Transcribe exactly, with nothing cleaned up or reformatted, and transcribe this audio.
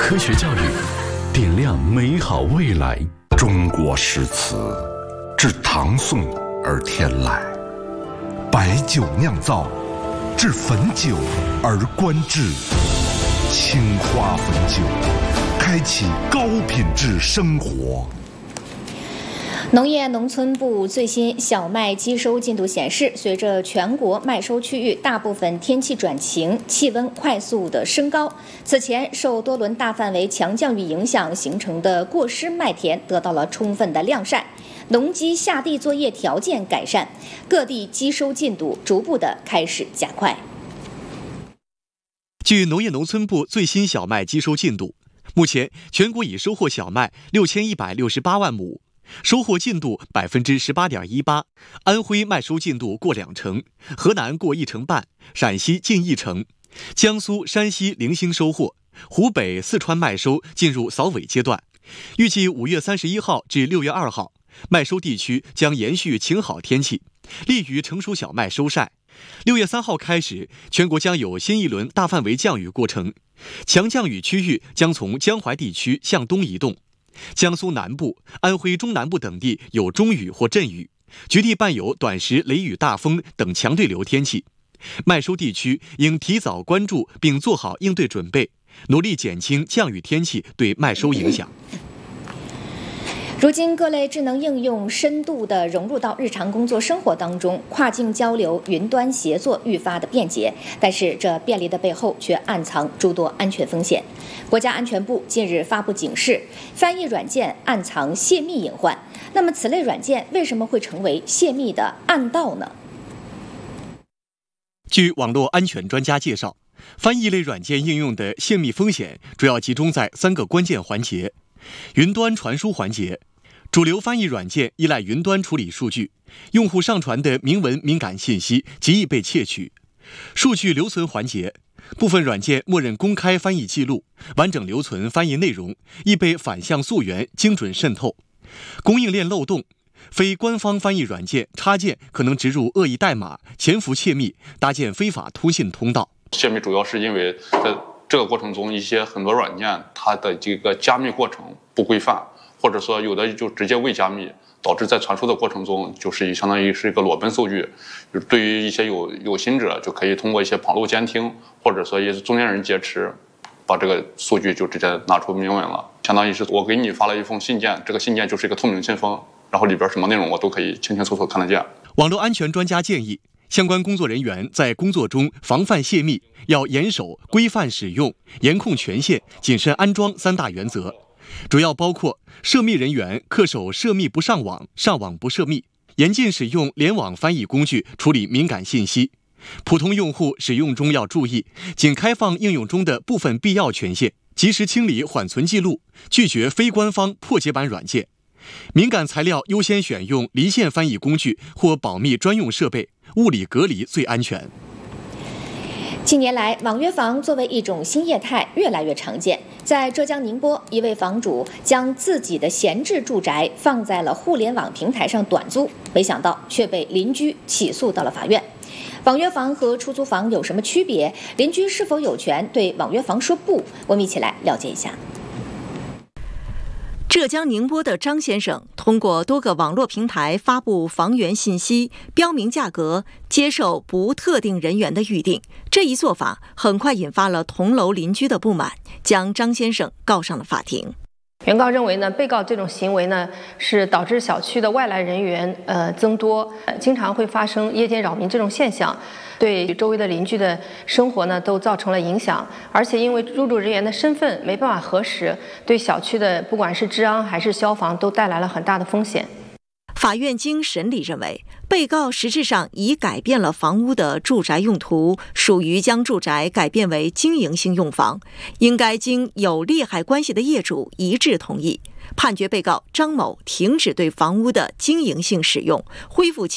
科学教育，点亮美好未来。 中国诗词自唐宋而天来，白酒酿造，至汾酒而观致。青花汾酒，开启高品质生活。 农业农村部最新小麦机收进度显示，随着全国麦收区域大部分天气转晴，气温快速的升高，此前受多轮大范围强降雨影响形成的过湿麦田得到了充分的晾晒，农机下地作业条件改善，各地机收进度逐步的开始加快。 据农业农村部最新小麦机收进度，目前全国已收获小麦六千一百六十八万亩。收获进度百分之十八点一八，安徽麦收进度过两成，河南过一成半，陕西近一成，江苏、山西零星收获，湖北、四川麦收进入扫尾阶段。预计五月三十一号至六月二号，麦收地区将延续晴好天气，利于成熟小麦收晒。六月三号开始，全国将有新一轮大范围降雨过程，强降雨区域将从江淮地区向东移动。江苏南部、安徽中南部等地有中雨或阵雨，局地伴有短时雷雨大风等强对流天气。麦收地区应提早关注并做好应对准备，努力减轻降雨天气对麦收影响。 如今各类智能应用深度地融入到日常工作生活当中，跨境交流、云端协作愈发的便捷，但是这便利的背后却暗藏诸多安全风险。国家安全部近日发布警示，翻译软件暗藏泄密隐患。那么此类软件为什么会成为泄密的暗道呢？ 据网络安全专家介绍，翻译类软件应用的泄密风险主要集中在三个关键环节：云端传输环节。主流翻译软件依赖云端处理数据，用户上传的明文敏感信息极易被窃取。数据留存环节，部分软件默认公开翻译记录，完整留存翻译内容，易被反向溯源精准渗透。供应链漏洞，非官方翻译软件插件可能植入恶意代码，潜伏窃密，搭建非法通信通道。 泄密主要是因为在这个过程中，一些很多软件它的这个加密过程不规范，或者说有的就直接未加密，导致在传输的过程中就是相当于是一个裸奔数据。对于一些有有心者，就可以通过一些网络监听，或者说一些中间人劫持，把这个数据就直接拿出明文了。相当于是我给你发了一封信件，这个信件就是一个透明信封，然后里边什么内容我都可以清清楚楚看得见。 网络安全专家建议，相关工作人员在工作中防范泄密，要严守规范使用、严控权限、谨慎安装三大原则。主要包括涉密人员恪守涉密不上网、上网不涉密，严禁使用联网翻译工具处理敏感信息。普通用户使用中要注意，仅开放应用中的部分必要权限，及时清理缓存记录，拒绝非官方破解版软件。敏感材料优先选用离线翻译工具或保密专用设备，物理隔离最安全。 近年来，网约房作为一种新业态越来越常见。在浙江宁波，一位房主将自己的闲置住宅放在了互联网平台上短租，没想到却被邻居起诉到了法院。网约房和出租房有什么区别？邻居是否有权对网约房说不？我们一起来了解一下。 浙江宁波的张先生通过多个网络平台发布房源信息，标明价格，接受不特定人员的预订。这一做法很快引发了同楼邻居的不满，将张先生告上了法庭。 原告认为呢，被告这种行为呢是导致小区的外来人员呃增多，呃经常会发生夜间扰民这种现象，对周围的邻居的生活呢都造成了影响，而且因为入住人员的身份没办法核实，对小区的不管是治安还是消防都带来了很大的风险。 法院经审理认为，被告实质上已改变了房屋的住宅用途，属于将住宅改变为经营性用房，应该经有利害关系的业主一致同意，判决被告张某停止对房屋的经营性使用，恢复其